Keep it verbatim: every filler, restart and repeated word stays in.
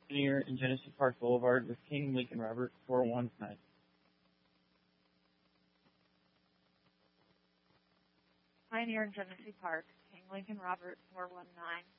Pioneer and Genesee Park Boulevard with King Lincoln Robert four one nine. Pioneer and Genesee Park, King Lincoln Robert four one nine.